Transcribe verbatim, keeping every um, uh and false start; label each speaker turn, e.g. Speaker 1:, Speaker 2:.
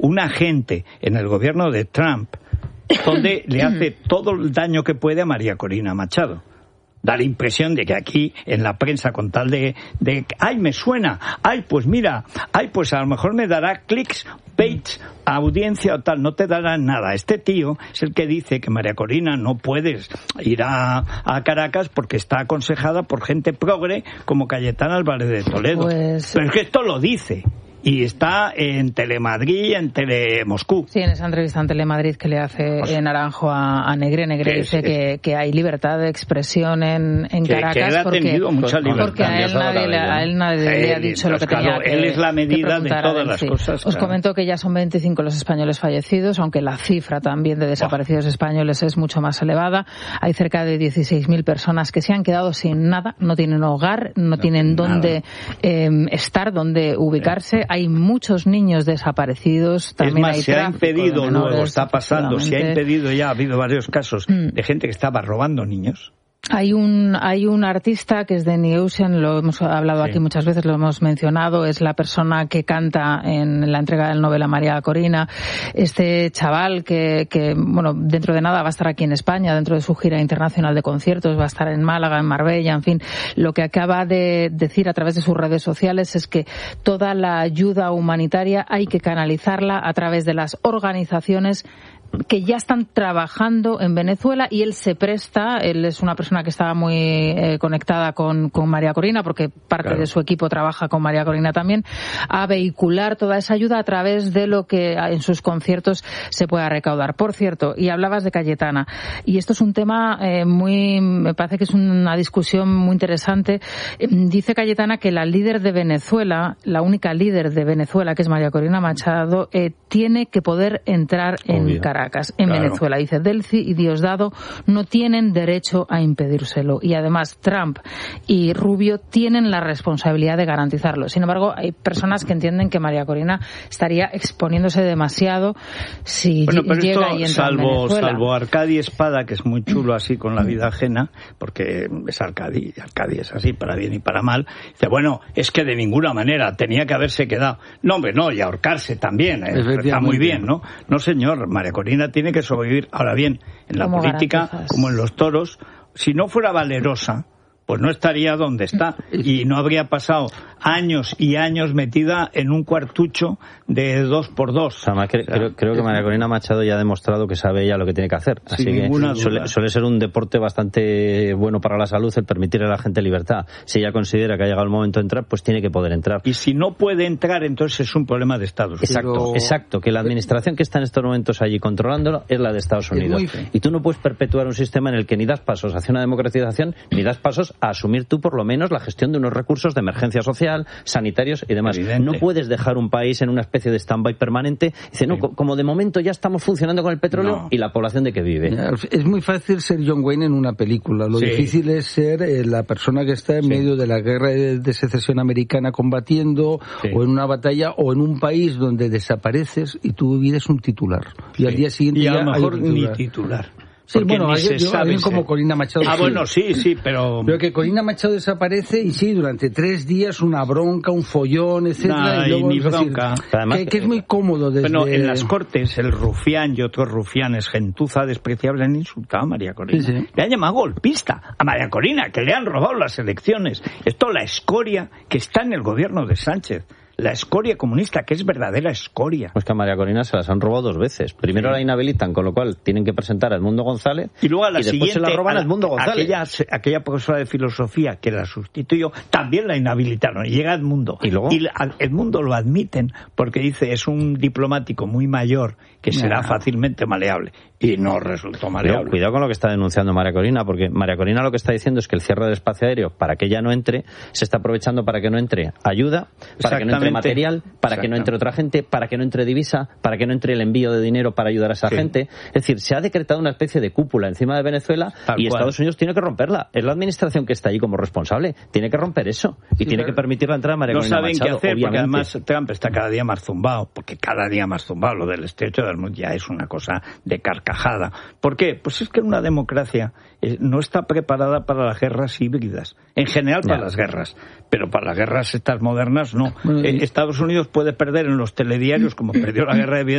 Speaker 1: un agente en el gobierno de Trump donde le hace todo el daño que puede a María Corina Machado. Da la impresión de que aquí, en la prensa, con tal de, de ¡ay, me suena! ¡Ay, pues mira! ¡Ay, pues a lo mejor me dará clics, pages, audiencia o tal! No te dará nada. Este tío es el que dice que María Corina no puedes ir a, a Caracas porque está aconsejada por gente progre como Cayetana Álvarez de Toledo.
Speaker 2: Pues...
Speaker 1: Pero es que esto lo dice. Y está en Telemadrid, en Telemoscú.
Speaker 2: Sí, en esa entrevista en Telemadrid que le hace pues, Naranjo a, a Negre. Negre dice es, que, que hay libertad de expresión en, en
Speaker 1: que,
Speaker 2: Caracas.
Speaker 1: Que él ha
Speaker 2: porque,
Speaker 1: tenido mucha libertad.
Speaker 2: Porque a él nadie, le, a él nadie le ha dicho lo que
Speaker 1: claro,
Speaker 2: tenía que
Speaker 1: él es la medida de todas las
Speaker 2: sí.
Speaker 1: cosas.
Speaker 2: Os
Speaker 1: claro.
Speaker 2: comento que ya son veinticinco los españoles fallecidos, aunque la cifra también de desaparecidos oh. españoles es mucho más elevada. Hay cerca de dieciséis mil personas que se han quedado sin nada, no tienen hogar, no, no tienen dónde eh, estar, dónde ubicarse. Sí. Hay muchos niños desaparecidos, también
Speaker 1: es más,
Speaker 2: hay
Speaker 1: se ha impedido,
Speaker 2: de menores,
Speaker 1: luego está pasando, se ha impedido ya, ha habido varios casos mm. de gente que estaba robando niños.
Speaker 2: Hay un hay un artista que es Danny Ocean, lo hemos hablado sí. aquí muchas veces, lo hemos mencionado, es la persona que canta en la entrega del Nobel a María Corina. Este chaval que, que, bueno, dentro de nada va a estar aquí en España, dentro de su gira internacional de conciertos, va a estar en Málaga, en Marbella, en fin. Lo que acaba de decir a través de sus redes sociales es que toda la ayuda humanitaria hay que canalizarla a través de las organizaciones que ya están trabajando en Venezuela, y él se presta, él es una persona que estaba muy eh, conectada con, con María Corina, porque parte claro. de su equipo trabaja con María Corina también, a vehicular toda esa ayuda a través de lo que en sus conciertos se pueda recaudar. Por cierto, y hablabas de Cayetana, y esto es un tema eh, muy, me parece que es una discusión muy interesante. Dice Cayetana que la líder de Venezuela, la única líder de Venezuela, que es María Corina Machado, eh, tiene que poder entrar en Obvio. Caracas. En claro. Venezuela. Dice, Delcy y Diosdado no tienen derecho a impedírselo. Y además Trump y Rubio tienen la responsabilidad de garantizarlo. Sin embargo, hay personas que entienden que María Corina estaría exponiéndose demasiado si
Speaker 1: bueno, pero
Speaker 2: llega
Speaker 1: esto,
Speaker 2: y entra
Speaker 1: salvo,
Speaker 2: en Venezuela.
Speaker 1: Salvo Arcadi Espada, que es muy chulo así con la vida ajena, porque es Arcadi, y Arcadi es así para bien y para mal. Dice, bueno, es que de ninguna manera tenía que haberse quedado. No, hombre, no, y ahorcarse también. Eh, está muy bien, ¿no? No, señor, María Corina tiene que sobrevivir. Ahora bien, en la política, garantizas? Como en los toros, si no fuera valerosa, pues no estaría donde está y no habría pasado años y años metida en un cuartucho de dos por dos.
Speaker 3: O sea, creo, creo, creo que María Corina Machado ya ha demostrado que sabe ella lo que tiene que hacer. Así que suele, suele ser un deporte bastante bueno para la salud el permitirle a la gente libertad. Si ella considera que ha llegado el momento de entrar, pues tiene que poder entrar.
Speaker 1: Y si no puede entrar, entonces es un problema de Estados Unidos.
Speaker 3: Exacto, Pero... exacto. Que la administración que está en estos momentos allí controlándolo es la de Estados Unidos. Y tú no puedes perpetuar un sistema en el que ni das pasos hacia una democratización, ni das pasos a asumir tú por lo menos la gestión de unos recursos de emergencia social, sanitarios y demás.
Speaker 1: Evidente.
Speaker 3: No puedes dejar un país en una especie de stand-by permanente. Dice, no, sí. como de momento ya estamos funcionando con el petróleo no. y la población de que vive.
Speaker 4: Es muy fácil ser John Wayne en una película. Lo sí. difícil es ser eh, la persona que está en sí. medio de la guerra de, de secesión americana combatiendo sí. o en una batalla o en un país donde desapareces y tu vida es un titular. Y sí. al día siguiente
Speaker 1: y
Speaker 4: ya
Speaker 1: a lo mejor
Speaker 4: hay
Speaker 1: ni titular.
Speaker 4: Sí, bueno, alguien, yo, alguien como Corina Machado.
Speaker 1: Ah, sí. bueno, sí, sí, pero...
Speaker 4: Pero que Corina Machado desaparece y sí, durante tres días una bronca, un follón, etcétera.
Speaker 1: No,
Speaker 4: y luego,
Speaker 1: ni bronca.
Speaker 4: Decir, Además, que, que es muy cómodo desde...
Speaker 1: Bueno, en las Cortes, el rufián y otros rufianes, gentuza despreciable, han insultado a María Corina. Sí, sí. Le han llamado golpista a María Corina, que le han robado las elecciones. Esto la escoria que está en el gobierno de Sánchez. La escoria comunista, que es verdadera escoria.
Speaker 3: Pues que a María Corina se las han robado dos veces. Primero sí. la inhabilitan, con lo cual tienen que presentar a Edmundo González.
Speaker 1: Y luego a la
Speaker 3: y
Speaker 1: siguiente,
Speaker 3: después se la roban a Edmundo González.
Speaker 1: Aquella, aquella profesora de filosofía que la sustituyó, también la inhabilitaron. Y llega Edmundo.
Speaker 3: Y luego.
Speaker 1: Y Edmundo lo admiten porque dice es un diplomático muy mayor que será no. fácilmente maleable. Y no resultó maleable.
Speaker 3: Pero cuidado con lo que está denunciando María Corina, porque María Corina lo que está diciendo es que el cierre del espacio aéreo, para que ella no entre, se está aprovechando para que no entre ayuda, para que no entre material, para que no entre otra gente, para que no entre divisa, para que no entre el envío de dinero para ayudar a esa sí. gente. Es decir, se ha decretado una especie de cúpula encima de Venezuela Tal y cual. Estados Unidos tiene que romperla. Es la administración que está allí como responsable. Tiene que romper eso y sí, tiene que permitir la entrada de María
Speaker 1: no
Speaker 3: Corina
Speaker 1: saben
Speaker 3: Machado,
Speaker 1: qué hacer,
Speaker 3: obviamente.
Speaker 1: Porque además Trump está cada día más zumbado, porque cada día más zumbado. Lo del estrecho de Hormuz ya es una cosa de carcajada. ¿Por qué? Pues es que una democracia eh, no está preparada para las guerras híbridas. En general para ya. las guerras, pero para las guerras estas modernas no. Bueno, eh, Estados Unidos puede perder en los telediarios como perdió la guerra de Vietnam